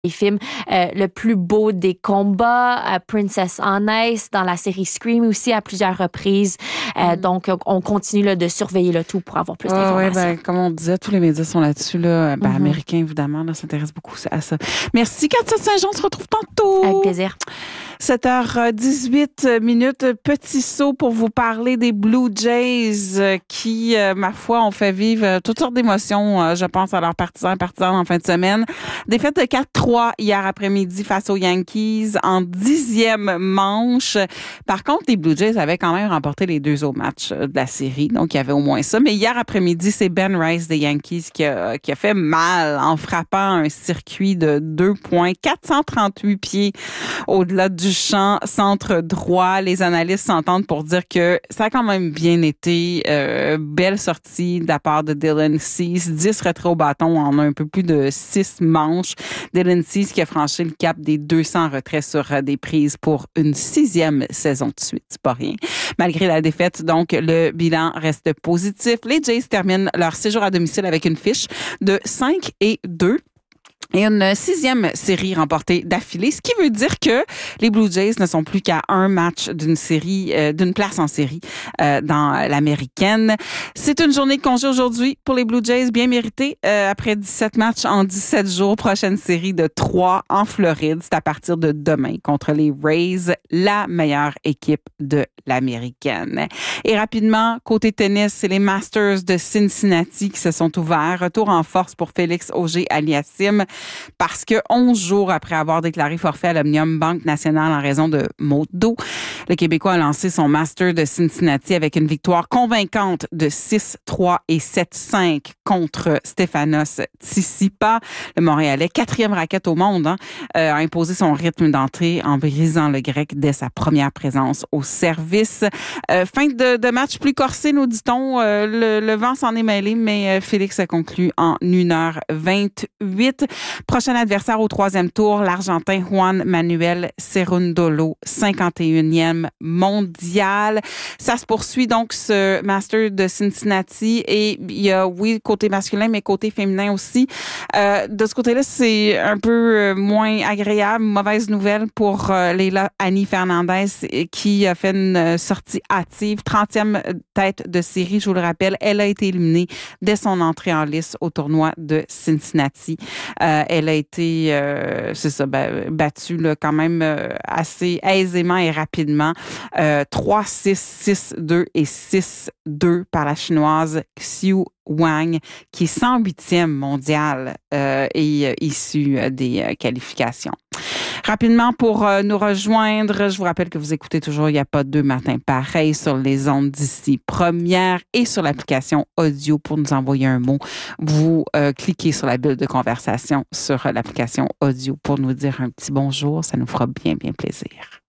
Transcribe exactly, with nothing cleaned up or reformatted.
les films euh, le plus beau des combats, euh, Princess on Ice, dans la série Scream aussi à plusieurs reprises. Euh, mm. Donc, on continue là, de surveiller le tout pour avoir plus oh, d'informations. Oui, ben, comme on disait, tous les médias sont là-dessus. Là. Ben, mm-hmm. Américains, évidemment, là, s'intéressent beaucoup à ça. Merci, Katia Saint-Jean. On se retrouve tantôt. Avec plaisir. sept heures dix-huit minutes, petit saut pour vous parler des Blue Jays qui, euh, ma foi, ont fait vivre toutes sortes d'émotions, euh, je pense, à leurs partisans et partisanes en fin de semaine. Défaite de quatre trois hier après-midi face aux Yankees en dixième manche. Par contre, les Blue Jays avaient quand même remporté les deux autres matchs de la série, donc il y avait au moins ça. Mais hier après-midi, c'est Ben Rice des Yankees qui a, qui a fait mal en frappant un circuit de deux points, quatre cent trente-huit pieds au-delà du champ centre droit. Les analystes s'entendent pour dire que ça a quand même bien été. Euh, belle sortie de la part de Dylan Cease. dix retraits au bâton en un peu plus de six manches. Dylan Cease qui a franchi le cap des deux cents retraits sur des prises pour une sixième saison de suite. C'est pas rien. Malgré la défaite, donc, le bilan reste positif. Les Jays terminent leur séjour à domicile avec une fiche de cinq et deux. Et une sixième série remportée d'affilée, ce qui veut dire que les Blue Jays ne sont plus qu'à un match d'une série, euh, d'une place en série euh, dans l'américaine. C'est une journée de congé aujourd'hui pour les Blue Jays, bien méritée. Euh, après dix-sept matchs en dix-sept jours, prochaine série de trois en Floride. C'est à partir de demain contre les Rays, la meilleure équipe de l'américaine. Et rapidement, côté tennis, c'est les Masters de Cincinnati qui se sont ouverts. Retour en force pour Félix Auger-Aliassime. Parce que onze jours après avoir déclaré forfait à l'Omnium Banque Nationale en raison de maux de dos, le Québécois a lancé son Master de Cincinnati avec une victoire convaincante de six trois et sept cinq contre Stefanos Tsitsipas. Le Montréalais, quatrième raquette au monde, hein, a imposé son rythme d'entrée en brisant le grec dès sa première présence au service. Euh, fin de, de match plus corsé, nous dit-on. Euh, le, le vent s'en est mêlé, mais Félix a conclu en une heure vingt-huit. Prochain adversaire au troisième tour, l'Argentin Juan Manuel Cerundolo, cinquante et unième mondial. Ça se poursuit donc ce Master de Cincinnati et il y a, oui, côté masculin, mais côté féminin aussi. Euh, de ce côté-là, c'est un peu moins agréable. Mauvaise nouvelle pour euh, Leila Annie Fernandez qui a fait une sortie hâtive, trentième tête de série, je vous le rappelle. Elle a été éliminée dès son entrée en lice au tournoi de Cincinnati. Euh, elle a été, euh, c'est ça, battue là, quand même euh, assez aisément et rapidement. Euh, trois six, six deux et six deux par la Chinoise Xiu Wang, qui est cent huitième mondiale euh, et euh, issue euh, des euh, qualifications. Rapidement, pour euh, nous rejoindre, je vous rappelle que vous écoutez toujours Il n'y a pas deux matins pareils sur les ondes d'ici première et sur l'application audio pour nous envoyer un mot. Vous euh, cliquez sur la bulle de conversation sur l'application audio pour nous dire un petit bonjour. Ça nous fera bien, bien plaisir.